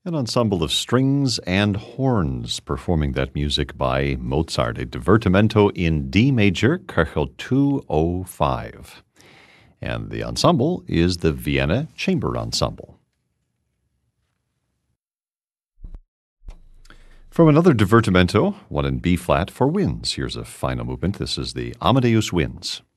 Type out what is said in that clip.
An ensemble of strings and horns performing that music by Mozart, a divertimento in D major, Köchel 205. And the ensemble is the Vienna Chamber Ensemble. From another divertimento, one in B-flat for winds. Here's a final movement. This is the Amadeus Winds.